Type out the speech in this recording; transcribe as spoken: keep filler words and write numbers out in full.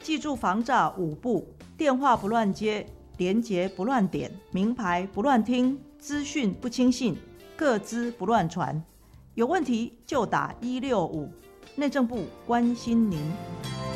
记住防诈五步：电话不乱接，连结不乱点，名牌不乱听，资讯不轻信，个资不乱传。有问题就打一六五，内政部关心您。